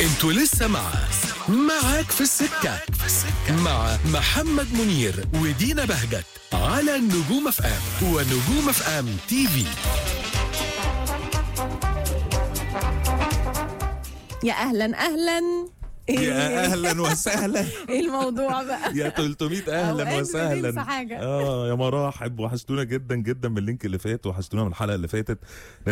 انتوا لسه معاك في السكة مع محمد منير ودينا بهجت على النجوم اف ام ونجوم اف ام تي في. يا اهلا يا اهلا وسهلا. ايه الموضوع بقى؟ يا 300 اهلا وسهلا. حاجة. يا مراحب، وحشتونا جدا جدا من اللينك اللي فات، وحشتونا من الحلقه اللي فاتت.